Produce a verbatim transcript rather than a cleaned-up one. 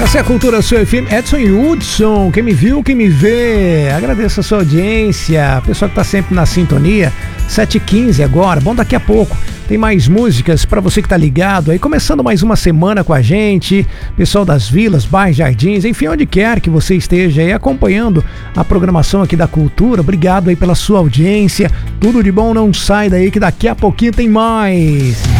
Essa é a Cultura Sua F M, Edson e Hudson, quem me viu, quem me vê, agradeço a sua audiência, pessoal que tá sempre na sintonia, sete e quinze agora, bom, daqui a pouco tem mais músicas para você que tá ligado aí, começando mais uma semana com a gente, pessoal das vilas, bairros, jardins, enfim, onde quer que você esteja aí acompanhando a programação aqui da Cultura, obrigado aí pela sua audiência, tudo de bom, não sai daí que daqui a pouquinho tem mais.